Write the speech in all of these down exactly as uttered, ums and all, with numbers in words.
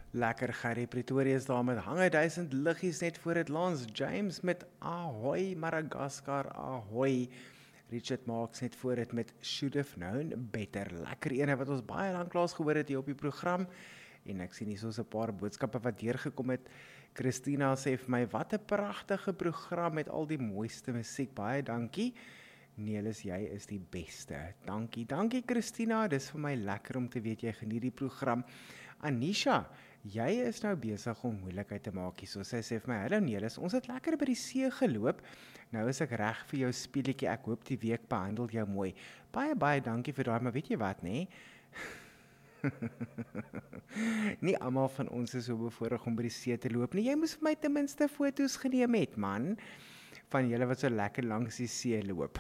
Lekker Gary Pretoria is daar met hange duisend liggies net voor het Lance James met Ahoy Madagascar, Ahoy. Richard Marks net voor het met Should Have Known Better. Lekker ene wat ons baie lanklaas gehoor het hier op die program. En ek sien hier soos 'n paar boodskappe wat deurgekom het. Christina sê vir my, wat 'n pragtige program met al die mooiste musiek. Baie dankie. Nelis, jy is die beste. Dankie, dankie Christina. Dis vir my lekker om te weet jy geniet die program. Anisha, jy is nou besig om moeilikheid te maak hier. So sy sê vir my, hallo Nelis, ons het lekker by die see geloop. Nou is ek reg vir jou speletjie. Ek hoop die week behandel jou mooi. Baie baie dankie vir daai, maar weet jy wat, nê? Nie almal van ons is so bevoorreg om by die see te loop nie. Jy moes vir my ten minste foto's geneem het, man, van julle wat so lekker langs die see loop.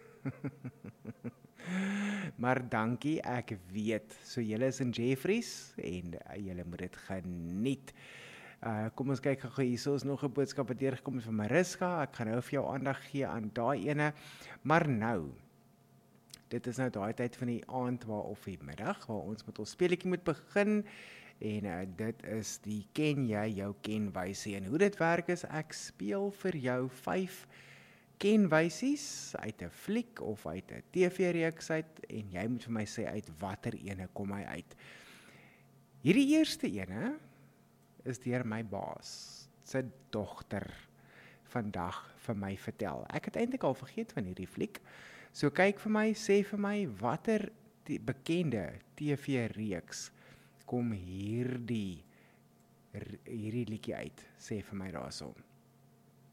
Maar dankie, ek weet. So julle is in Jeffreys en uh, julle moet dit geniet. Uh, kom ons kyk gou hier, so is nog 'n boodskap wat deurgekom het van Mariska. Ek gaan nou vir jou aandag gee aan daai ene. Maar nou, dit is nou daai tyd van die aand waar of die middag waar ons met ons speletjie moet begin. En uh, dit is die ken jy jou kenwysie. En hoe dit werk is, ek speel vir jou vyf kenwysies uit 'n fliek of uit 'n T V-reeks uit en jy moet vir my sê uit watter ene kom hy uit. Hierdie eerste ene is deur my baas se dogter vandag vir my vertel. Ek het eintlik al vergeet van hierdie fliek. So kyk vir my, sê vir my watter die bekende T V-reeks kom hierdie hierdie liedjie uit. Sê vir my daarso.